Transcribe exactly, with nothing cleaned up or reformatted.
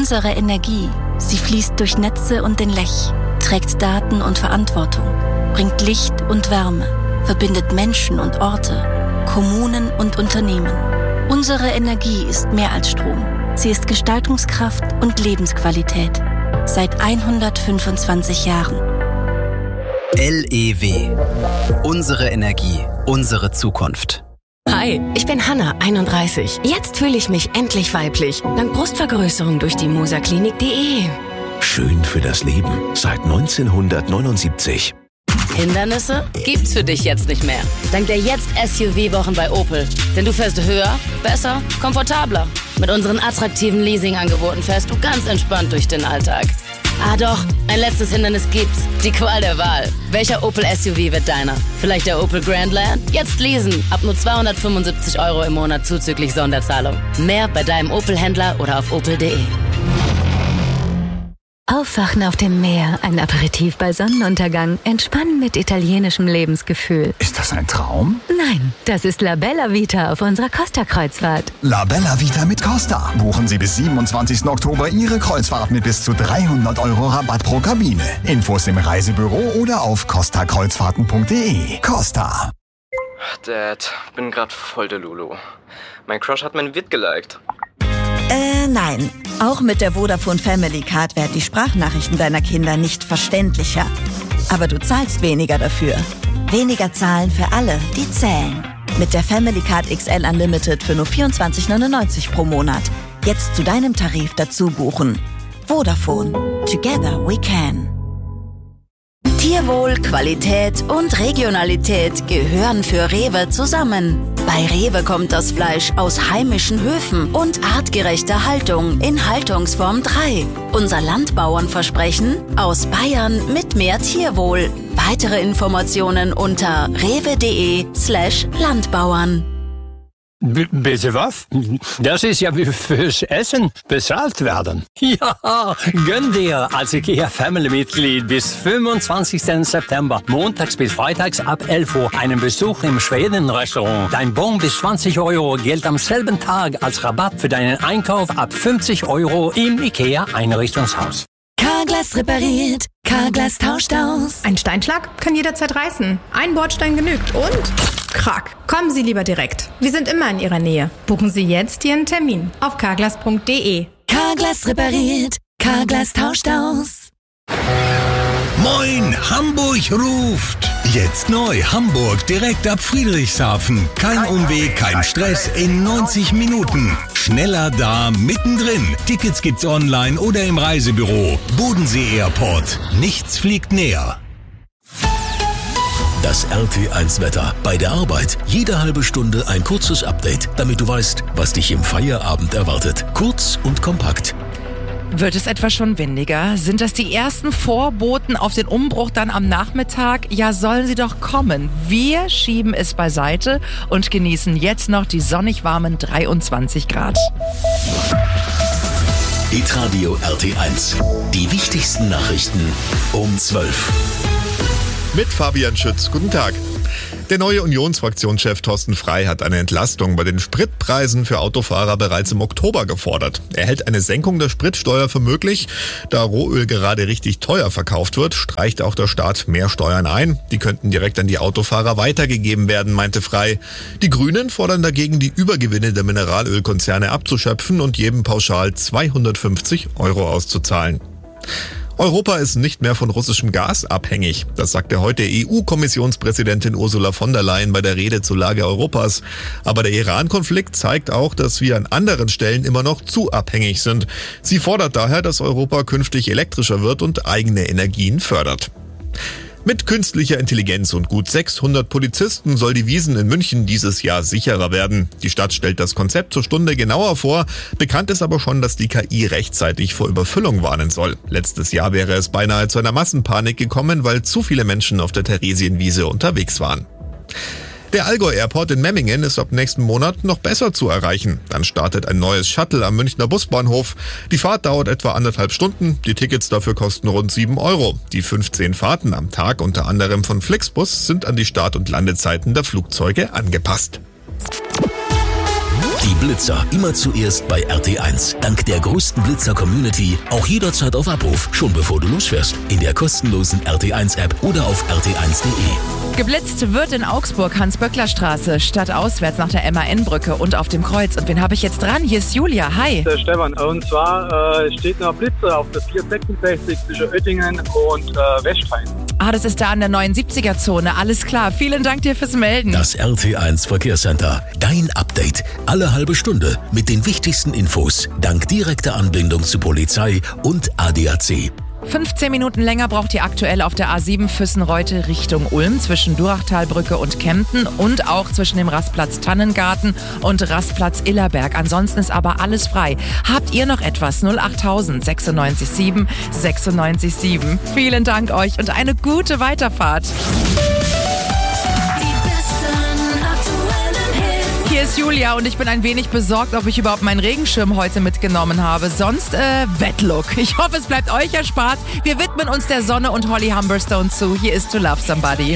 Unsere Energie, sie fließt durch Netze und den Lech, trägt Daten und Verantwortung, bringt Licht und Wärme, verbindet Menschen und Orte, Kommunen und Unternehmen. Unsere Energie ist mehr als Strom. Sie ist Gestaltungskraft und Lebensqualität. Seit hundertfünfundzwanzig Jahren. L E W. Unsere Energie, unsere Zukunft. Hi, ich bin Hanna, einunddreißig. Jetzt fühle ich mich endlich weiblich. Dank Brustvergrößerung durch die moserklinik punkt de. Schön für das Leben. Seit neunzehnhundertneunundsiebzig. Hindernisse gibt's für dich jetzt nicht mehr. Dank der Jetzt-S U V-Wochen bei Opel. Denn du fährst höher, besser, komfortabler. Mit unseren attraktiven Leasing-Angeboten fährst du ganz entspannt durch den Alltag. Ah doch, ein letztes Hindernis gibt's. Die Qual der Wahl. Welcher Opel S U V wird deiner? Vielleicht der Opel Grandland? Jetzt leasen. Ab nur zweihundertfünfundsiebzig Euro im Monat zuzüglich Sonderzahlung. Mehr bei deinem Opel-Händler oder auf opel punkt de. Aufwachen auf dem Meer, ein Aperitif bei Sonnenuntergang, entspannen mit italienischem Lebensgefühl. Ist das ein Traum? Nein, das ist La Bella Vita auf unserer Costa-Kreuzfahrt. La Bella Vita mit Costa. Buchen Sie bis siebenundzwanzigsten Oktober Ihre Kreuzfahrt mit bis zu dreihundert Euro Rabatt pro Kabine. Infos im Reisebüro oder auf costa kreuzfahrten punkt de. Costa. Dad, bin grad voll der Lulu. Mein Crush hat mein Vid geliked. Äh, nein. Auch mit der Vodafone Family Card werden die Sprachnachrichten deiner Kinder nicht verständlicher. Aber du zahlst weniger dafür. Weniger zahlen für alle, die zählen. Mit der Family Card X L Unlimited für nur vierundzwanzig neunundneunzig pro Monat. Jetzt zu deinem Tarif dazu buchen. Vodafone. Together we can. Tierwohl, Qualität und Regionalität gehören für Rewe zusammen. Bei Rewe kommt das Fleisch aus heimischen Höfen und artgerechter Haltung in Haltungsform drei. Unser Landbauernversprechen aus Bayern mit mehr Tierwohl. Weitere Informationen unter rewe.de slash Landbauern. B- bitte was? Das ist ja wie fürs Essen bezahlt werden. Ja, gönn dir als IKEA Family-Mitglied bis fünfundzwanzigsten September, montags bis freitags ab elf Uhr, einen Besuch im Schweden-Restaurant. Dein Bon bis zwanzig Euro gilt am selben Tag als Rabatt für deinen Einkauf ab fünfzig Euro im IKEA-Einrichtungshaus. Carglass repariert, Carglass tauscht aus. Ein Steinschlag kann jederzeit reißen. Ein Bordstein genügt und krack. Kommen Sie lieber direkt. Wir sind immer in Ihrer Nähe. Buchen Sie jetzt Ihren Termin auf carglass punkt de. Carglass repariert, Carglass tauscht aus. Moin, Hamburg ruft! Jetzt neu, Hamburg direkt ab Friedrichshafen. Kein Umweg, kein Stress, in neunzig Minuten. Schneller da, mittendrin. Tickets gibt's online oder im Reisebüro. Bodensee Airport. Nichts fliegt näher. Das R T eins Wetter. Bei der Arbeit jede halbe Stunde ein kurzes Update, damit du weißt, was dich im Feierabend erwartet. Kurz und kompakt. Wird es etwa schon windiger? Sind das die ersten Vorboten auf den Umbruch dann am Nachmittag? Ja, sollen sie doch kommen. Wir schieben es beiseite und genießen jetzt noch die sonnig warmen dreiundzwanzig Grad. Hitradio R T eins. Die wichtigsten Nachrichten um zwölf. Mit Fabian Schütz. Guten Tag. Der neue Unionsfraktionschef Thorsten Frey hat eine Entlastung bei den Spritpreisen für Autofahrer bereits im Oktober gefordert. Er hält eine Senkung der Spritsteuer für möglich. Da Rohöl gerade richtig teuer verkauft wird, streicht auch der Staat mehr Steuern ein. Die könnten direkt an die Autofahrer weitergegeben werden, meinte Frey. Die Grünen fordern dagegen, die Übergewinne der Mineralölkonzerne abzuschöpfen und jedem pauschal zweihundertfünfzig Euro auszuzahlen. Europa ist nicht mehr von russischem Gas abhängig. Das sagte heute E U-Kommissionspräsidentin Ursula von der Leyen bei der Rede zur Lage Europas. Aber der Iran-Konflikt zeigt auch, dass wir an anderen Stellen immer noch zu abhängig sind. Sie fordert daher, dass Europa künftig elektrischer wird und eigene Energien fördert. Mit künstlicher Intelligenz und gut sechshundert Polizisten soll die Wiesn in München dieses Jahr sicherer werden. Die Stadt stellt das Konzept zur Stunde genauer vor. Bekannt ist aber schon, dass die K I rechtzeitig vor Überfüllung warnen soll. Letztes Jahr wäre es beinahe zu einer Massenpanik gekommen, weil zu viele Menschen auf der Theresienwiese unterwegs waren. Der Allgäu Airport in Memmingen ist ab nächsten Monat noch besser zu erreichen. Dann startet ein neues Shuttle am Münchner Busbahnhof. Die Fahrt dauert etwa anderthalb Stunden. Die Tickets dafür kosten rund sieben Euro. Die fünfzehn Fahrten am Tag, unter anderem von Flixbus, sind an die Start- und Landezeiten der Flugzeuge angepasst. Die Blitzer immer zuerst bei R T eins. Dank der größten Blitzer-Community auch jederzeit auf Abruf, schon bevor du losfährst. In der kostenlosen R T eins App oder auf r t eins punkt de. Geblitzt wird in Augsburg Hans-Böckler-Straße, stadtauswärts nach der M A N-Brücke und auf dem Kreuz. Und wen habe ich jetzt dran? Hier ist Julia. Hi. Der Stefan. Und zwar äh, steht noch Blitze auf der vier sechsundsechzig zwischen Oettingen und äh, Westheim. Ah, das ist da an der neunundsiebziger-Zone. Alles klar. Vielen Dank dir fürs Melden. Das R T eins Verkehrscenter. Dein Update. Alle halbe Stunde mit den wichtigsten Infos. Dank direkter Anbindung zu Polizei und A D A C. fünfzehn Minuten länger braucht ihr aktuell auf der A sieben Füssenreute Richtung Ulm zwischen Durachtalbrücke und Kempten und auch zwischen dem Rastplatz Tannengarten und Rastplatz Illerberg. Ansonsten ist aber alles frei. Habt ihr noch etwas? null achttausend sechsundneunzig sieben sechsundneunzig sieben. Vielen Dank euch und eine gute Weiterfahrt. Hier ist Julia und ich bin ein wenig besorgt, ob ich überhaupt meinen Regenschirm heute mitgenommen habe. Sonst äh, Wettlook. Ich hoffe, es bleibt euch erspart. Wir widmen uns der Sonne und Holly Humberstone zu. Hier ist To Love Somebody.